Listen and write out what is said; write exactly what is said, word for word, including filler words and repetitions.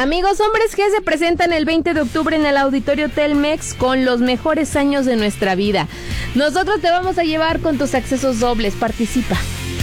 Amigos Hombres G se presentan el veinte de octubre en el Auditorio Telmex con los mejores años de nuestra vida. Nosotros te vamos a llevar con tus accesos dobles. Participa.